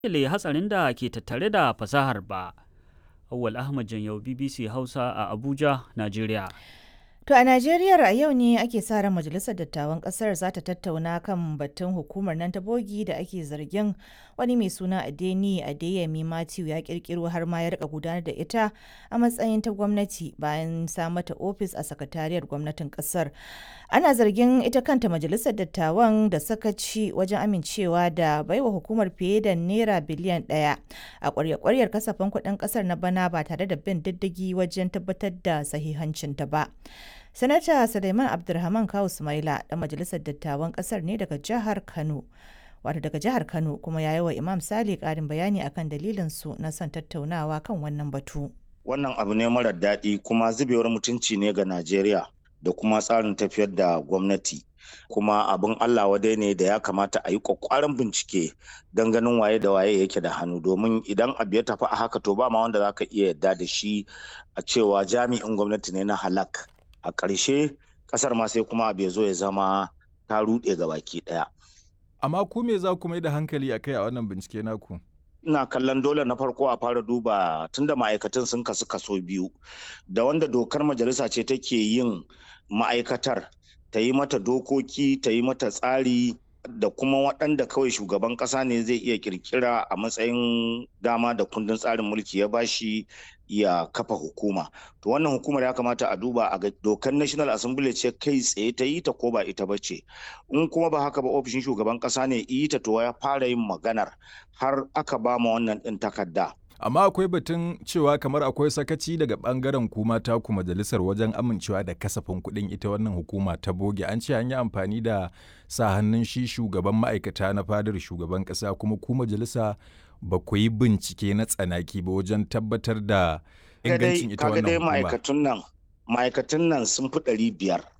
dakile hatsarin da ke tattare da fasahar ba. Auwal Ahmad Janyau, BBC Hausa a Abuja, Najeriya. To a Najeriya a yau ne ake sa ran Majalisar Dattawan Kasar za ta tattauna kan batun hukumar nan ta bogi da ake zargin wani mai suna Adeyemi Matthew ya kirkiro har ma ya rika gudanar da ita a matsayin ta gwamnati bayan samata ofis a sakatariyar gwamnatin kasar. Ana zargin ita kanta Majalisar Dattawan da sakaci wajen amincewa da baiwa hukumar fiye da naira biliyan 1 a kwarya-kwaryar kasafin kuɗin kasar na bana ba tare da bin diddigi wajen tabbatar da sahihancinta ba. Sanata Suleiman Abdulrahman Kawu Sumaila ɗan majalisar dattawan ƙasar ne daga jihar Kano. Wato daga jihar Kano kuma ya yi wa Imam Sale ƙarin bayani akan dalilin su na son tattaunawa kan wannan batu. Wannan abu ne marar daɗi kuma zubewar mutunci ne ga Najeriya da kuma tsarin tafiyar da gwamnati. Kuma abin Allah wadai ne da ya kamata a yi ƙwaƙƙwaran bincike don ganin waye da waye yake da hannu, domin idan abu ya tafi a haka to ba ma wanda za ka iya yarda da shi a cewa jami'in gwamnati ne na halak. A ƙarshe ƙasar ma sai kuma abu ya zo ya zama ta ruɗe ga baki ɗaya. Amma ku me za ku mai da hankali a kai a wannan bincike naku? Ina kallon dole na farko a fara duba tunda ma'aikatan sun kasu kaso biyu, da wanda dokar majalisa ce take yin ma'aikatar ta yi mata dokoki, ta yi mata tsari, da kuma waɗanda kawai shugaban ƙasa ne zai iya kirkira a matsayin dama da kundin tsarin mulki ya bashi ya kafa hukuma. To wannan hukumar ya kamata a duba a ga dokar National Assembly ce kai tsaye ta yi ta ko ba ita ba ce. In kuma ba haka ba ofishin shugaban ƙasa ne yi ta, to ya fara yin maganar har aka ba ma wannan ɗin takarda. Amma akwai batun cewa kamar akwai sakaci daga bangaren kuma taku majalisar wajen amincewa da kasafin kuɗin ita wannan hukuma ta boge. An ce an yi amfani da sa hannun shi shugaban ma'aikata na fadar shugaban ƙasa, kuma ku majalisa ba ku yi bincike na tsanaki ba wajen tabbatar da ingancin ita wannan hukuma. Ma'aikatun nan sun fi 500